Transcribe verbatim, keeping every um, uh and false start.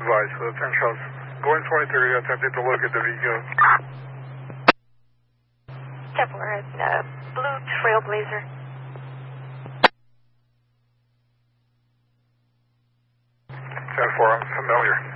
Advise for the ten shots. Going twenty-three, attempting to locate the vehicle. Templar, uh, blue Trailblazer. ten four, I'm familiar.